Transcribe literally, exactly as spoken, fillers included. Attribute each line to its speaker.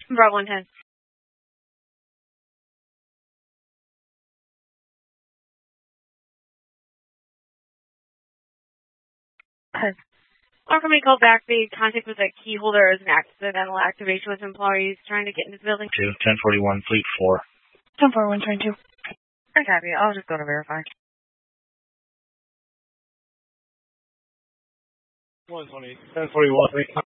Speaker 1: Bravo one ten. Or can we call back the contact with the key holder as an accidental activation with employees trying to get into the building?
Speaker 2: Two, ten forty-one, Fleet four.
Speaker 1: ten forty-one, train two.
Speaker 3: I copy. I'll just go to verify.
Speaker 2: one twenty, ten forty-one,